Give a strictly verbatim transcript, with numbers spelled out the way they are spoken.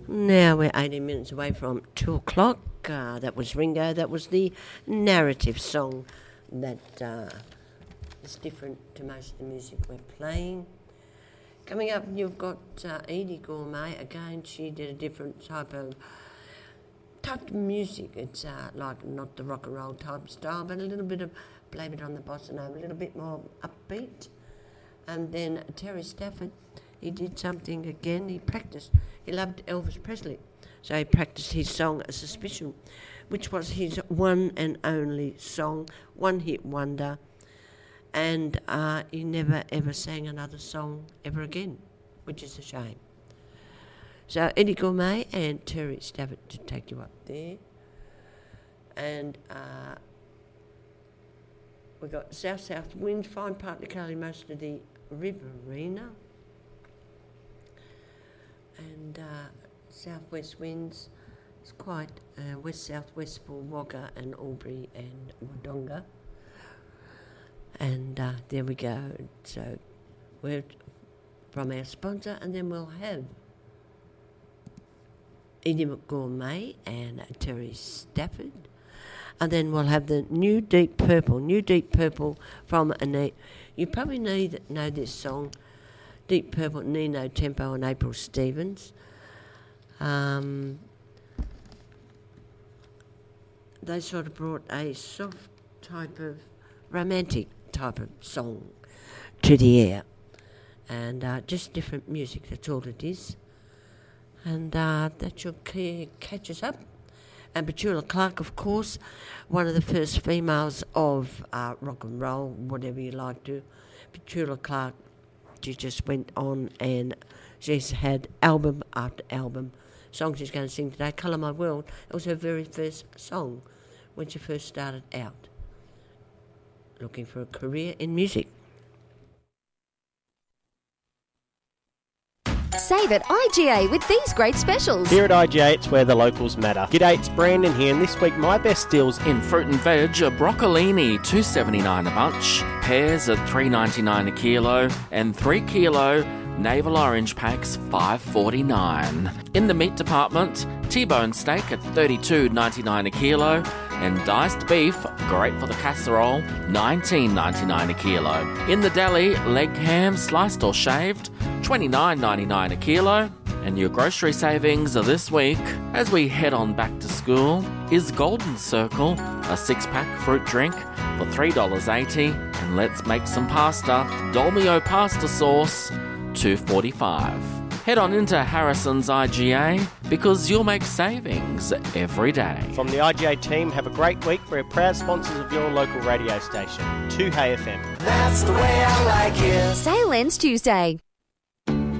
Now we're eighteen minutes away from two o'clock. Uh, that was Ringo. That was the narrative song that uh, is different to most of the music we're playing. Coming up, you've got uh, Edie Gourmet. Again, she did a different type of type of music. It's uh, like not the rock and roll type of style, but a little bit of blame it on the bossa nova, a little bit more upbeat. And then Terry Stafford, he did something again. He practiced. He loved Elvis Presley, so he practiced his song "A Suspicion," which was his one and only song, one hit wonder. And uh, he never ever sang another song ever again, which is a shame. So Eddie Gourmet and Terry Stafford to take you up there. And uh, we've got south-south winds, fine partly cloudy most of the Riverina. And uh, southwest winds, it's quite uh, west-southwest for Wagga and Albury and Wodonga. And uh, there we go. So we're from our sponsor, and then we'll have Edie Gourmet and Terry Stafford. And then we'll have the New Deep Purple. New Deep Purple from Annette. You probably need, know this song, Deep Purple, Nino Tempo and April Stevens. Um, they sort of brought a soft type of romantic type of song to the air, and uh, just different music, that's all it is. And uh, that should catch us up. And Petula Clark, of course, one of the first females of uh, rock and roll, whatever you like to. Petula Clark, she just went on and she's had album after album. Song she's going to sing today, Colour My World, it was her very first song when she first started out, looking for a career in music. Save at I G A with these great specials. Here at I G A, it's where the locals matter. G'day, it's Brandon here, and this week my best deals in fruit and veg, a broccolini two seventy-nine a bunch, pears at three ninety-nine a kilo, and three kilo navel orange packs five forty-nine. In the meat department, T-bone steak at thirty-two ninety-nine a kilo, and diced beef, great for the casserole, nineteen ninety-nine a kilo. In the deli, leg ham sliced or shaved, twenty-nine ninety-nine a kilo. And your grocery savings this week, as we head on back to school, is Golden Circle, a six-pack fruit drink for three dollars eighty, and let's make some pasta, Dolmio pasta sauce, two forty-five. Head on into Harrison's I G A because you'll make savings every day. From the I G A team, have a great week. We're proud sponsors of your local radio station, two Hey F M. That's the way I like it. Sale ends Tuesday.